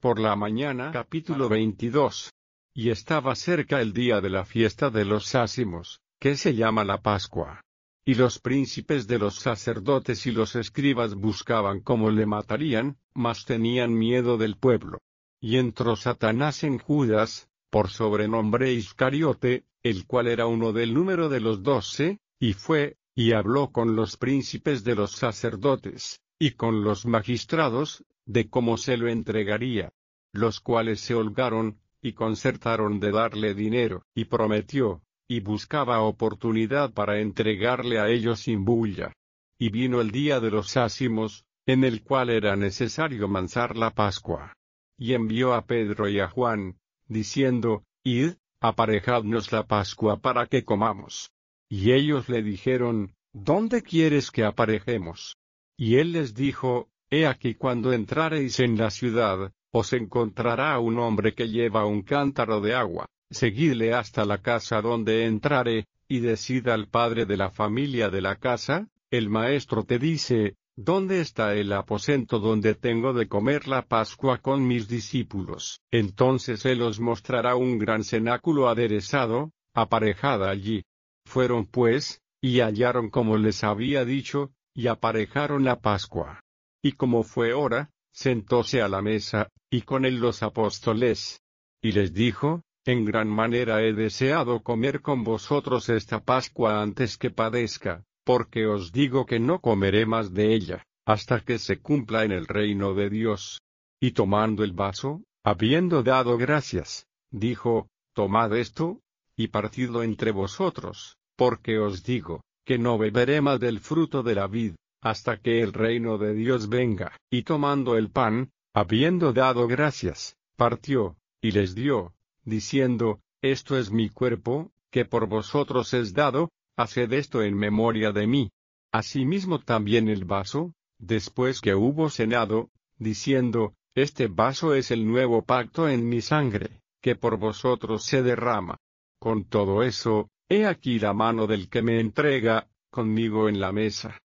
por la mañana. Capítulo 22. Y estaba cerca el día de la fiesta de los Ázimos, que se llama la Pascua. Y los príncipes de los sacerdotes y los escribas buscaban cómo le matarían, mas tenían miedo del pueblo. Y entró Satanás en Judas, por sobrenombre Iscariote, el cual era uno del número de los 12, y fue, y habló con los príncipes de los sacerdotes, y con los magistrados, de cómo se lo entregaría. Los cuales se holgaron, y concertaron de darle dinero, y prometió, y buscaba oportunidad para entregarle a ellos sin bulla. Y vino el día de los Ázimos, en el cual era necesario manzar la Pascua. Y envió a Pedro y a Juan, diciendo, Id, aparejadnos la Pascua para que comamos. Y ellos le dijeron, ¿dónde quieres que aparejemos? Y él les dijo, He aquí cuando entrareis en la ciudad, os encontrará un hombre que lleva un cántaro de agua, seguidle hasta la casa donde entrare, y decid al padre de la familia de la casa, el maestro te dice, ¿dónde está el aposento donde tengo de comer la Pascua con mis discípulos? Entonces él os mostrará un gran cenáculo aderezado, aparejada allí. Fueron pues, y hallaron como les había dicho, y aparejaron la Pascua. Y como fue hora, sentóse a la mesa, y con él los apóstoles. Y les dijo, en gran manera he deseado comer con vosotros esta Pascua antes que padezca, porque os digo que no comeré más de ella, hasta que se cumpla en el reino de Dios. Y tomando el vaso, habiendo dado gracias, dijo, Tomad esto, y partidlo entre vosotros, porque os digo, que no beberé más del fruto de la vid, hasta que el reino de Dios venga. Y tomando el pan, habiendo dado gracias, partió, y les dio, diciendo, Esto es mi cuerpo, que por vosotros es dado, haced esto en memoria de mí. Asimismo también el vaso, después que hubo cenado, diciendo, Este vaso es el nuevo pacto en mi sangre, que por vosotros se derrama. Con todo eso, he aquí la mano del que me entrega, conmigo en la mesa.